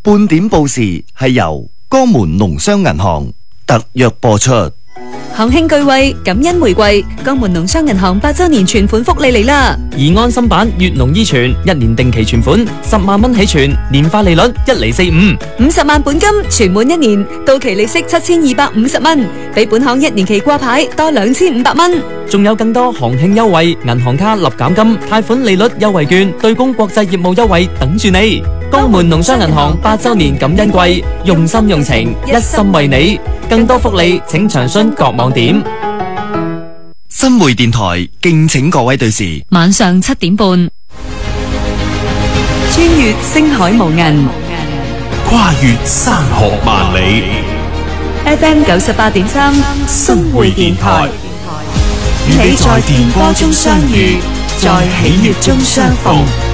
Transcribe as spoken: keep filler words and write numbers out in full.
半點報時係由江門農商銀行特約播出。 行慶巨惠，感恩回饋，江門農商銀行八周年存款福利嚟啦！ 而安心版粵農依存一年定期存款十萬蚊起存，年化利率一厘四五， 五十萬本金存滿一年，到期利息七千二百五十蚊，比本行一年期掛牌多兩千五百蚊。 仲有更多行慶優惠、銀行卡立減金、貸款利率優惠券、對公國際業務優惠等住你。江門農商銀行八周年感恩季，用心用情，一心為你。更多福利請詳詢各網點。 新會電台敬請各位對視， 晚上七點半，穿越星海無垠， 跨越山河萬里。 F M 九十八點三， 新會電台，與你在電波中相遇，在喜悅中相逢。